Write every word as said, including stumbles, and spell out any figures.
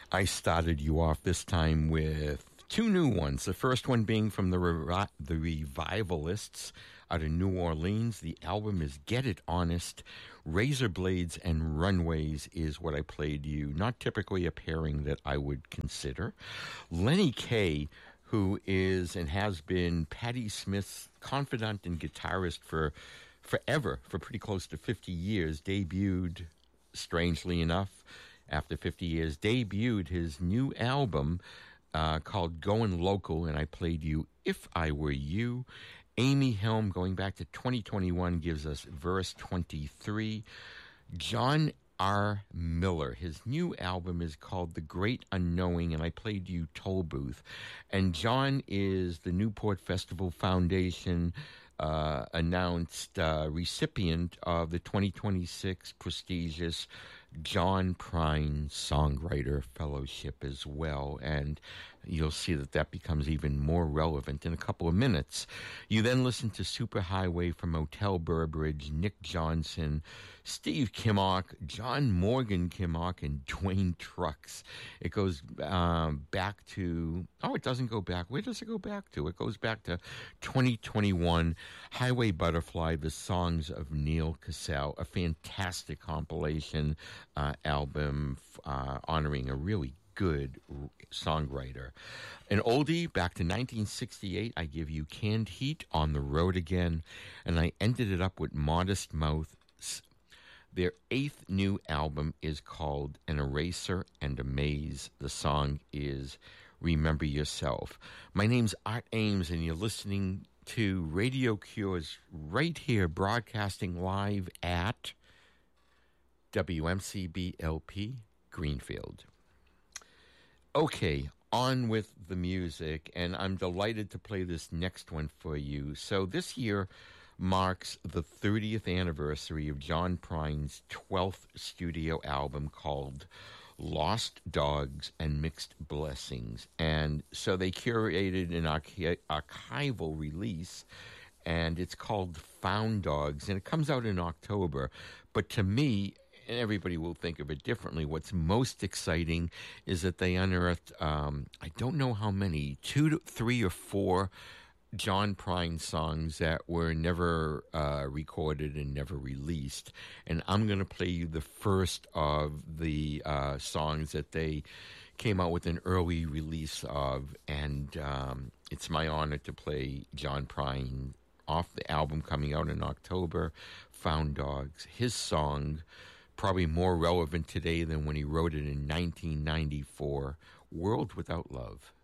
I started you off this time with two new ones. The first one being from the Revi- the Revivalists out of New Orleans. The album is Get It Honest. Razor Blades and Runways is what I played you. Not typically a pairing that I would consider. Lenny Kaye, who is and has been Patti Smith's confidant and guitarist for forever, for pretty close to fifty years, debuted, strangely enough, after fifty years, debuted his new album uh, called Going Local, and I played you If I Were You. Amy Helm, going back to twenty twenty-one, gives us verse twenty-three. John R. Miller, his new album is called The Great Unknowing, and I played you Toll Booth. And John is the Newport Festival Foundation uh, announced uh, recipient of the twenty twenty-six prestigious John Prine Songwriter Fellowship as well, and you'll see that that becomes even more relevant in a couple of minutes. You then listen to Superhighway from Hotel Burbridge, Nick Johnson, Steve Kimmock, John Morgan Kimmock, and Dwayne Trucks. It goes um, back to, oh, it doesn't go back. Where does it go back to? It goes back to twenty twenty-one, Highway Butterfly, The Songs of Neil Cassell, a fantastic compilation uh, album uh, honoring a really good songwriter. An oldie, back to nineteen sixty-eight, I give you Canned Heat, On the Road Again, and I ended it up with Modest Mouth. Their eighth new album is called An Eraser and a Maze. The song is Remember Yourself. My name's Art Ames, and you're listening to Radio Cures right here, broadcasting live at W M C B L P Greenfield. Okay, on with the music, and I'm delighted to play this next one for you. So this year marks the thirtieth anniversary of John Prine's twelfth studio album called Lost Dogs and Mixed Blessings. And so they curated an archi- archival release, and it's called Found Dogs, and it comes out in October. But to me, and everybody will think of it differently, what's most exciting is that they unearthed, um, I don't know how many, two, to three or four John Prine songs that were never uh, recorded and never released. And I'm going to play you the first of the uh, songs that they came out with an early release of. And um, it's my honor to play John Prine off the album coming out in October, Found Dogs. His song, probably more relevant today than when he wrote it in nineteen ninety-four, World Without Love.